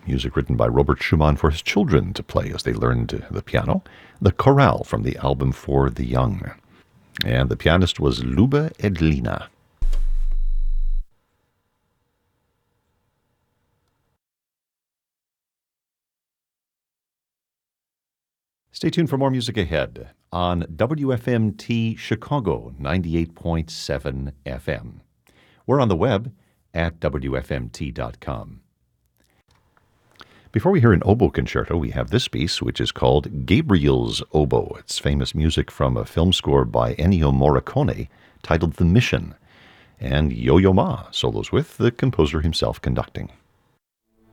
music written by Robert Schumann for his children to play as they learned the piano. The Chorale from the album For the Young. And the pianist was Luba Edlina. Stay tuned for more music ahead on WFMT Chicago 98.7 FM. We're on the web at WFMT.com. Before we hear an oboe concerto, we have this piece, which is called Gabriel's Oboe. It's famous music from a film score by Ennio Morricone titled The Mission. And Yo-Yo Ma solos with the composer himself conducting.